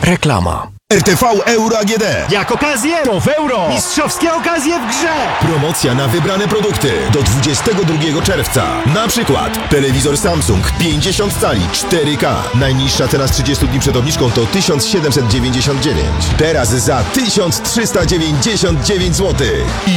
Reklama. RTV Euro AGD. Jak okazję, to w euro. Mistrzowskie okazje w grze. Promocja na wybrane produkty do 22 czerwca. Na przykład telewizor Samsung 50 cali 4K. Najniższa cena z 30 dni przed obniżką to 1799. Teraz za 1399 zł.